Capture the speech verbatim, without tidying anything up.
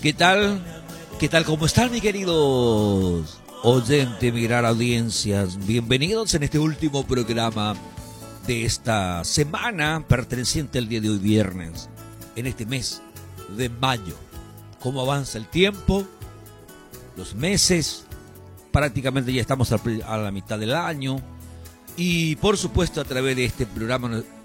¿Qué tal? ¿Qué tal? ¿Cómo están, mis queridos oyentes, mirar audiencias? Bienvenidos en este último programa de esta semana perteneciente al día de hoy, viernes, en este mes de mayo. ¿Cómo avanza el tiempo? Los meses, prácticamente ya estamos a la mitad del año. Y por supuesto, a través de este programa